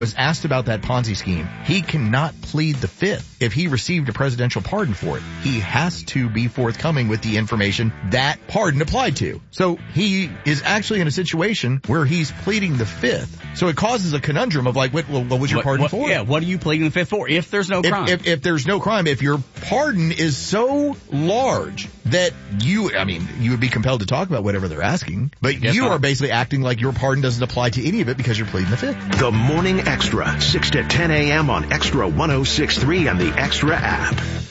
was asked about that Ponzi scheme, he cannot plead the fifth if he received a presidential pardon for it. He has to be forthcoming with the information that pardon applied to. So he is actually in a situation where he's pleading the fifth. So it causes a conundrum of like, what was your pardon for? Yeah, what are you pleading the fifth for if there's no crime? If there's no crime, if your pardon is so large that you would be compelled to talk about whatever they're asking, but you are basically acting like your pardon doesn't apply to any of it because you're pleading the fifth. The Morning Extra, 6 to 10 a.m. on Extra 106.3 and the Extra app.